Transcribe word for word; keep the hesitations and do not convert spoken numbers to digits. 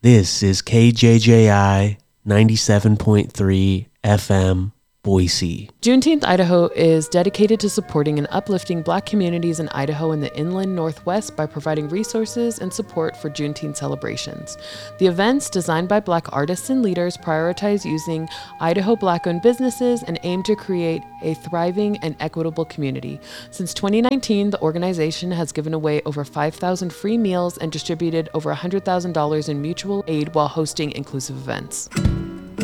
This is K J J I ninety-seven point three F M, Boise. Juneteenth Idaho is dedicated to supporting and uplifting Black communities in Idaho and the inland Northwest by providing resources and support for Juneteenth celebrations. The events, designed by Black artists and leaders, prioritize using Idaho Black-owned businesses and aim to create a thriving and equitable community. Since twenty nineteen, the organization has given away over five thousand free meals and distributed over one hundred thousand dollars in mutual aid while hosting inclusive events.